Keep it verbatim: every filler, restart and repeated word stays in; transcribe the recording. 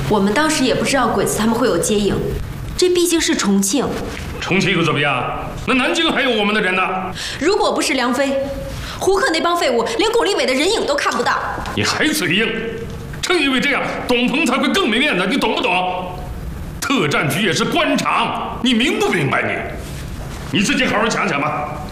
我们当时也不知道鬼子他们会有接应，这毕竟是重庆。 重庆又怎么样？那南京还有我们的人呢。 如果不是梁飞，胡克那帮废物连巩立伟的人影都看不到。 你还嘴硬？正因为这样，董鹏才会更没面子，你懂不懂？特战局也是官场，你明不明白你？你自己好好想想吧。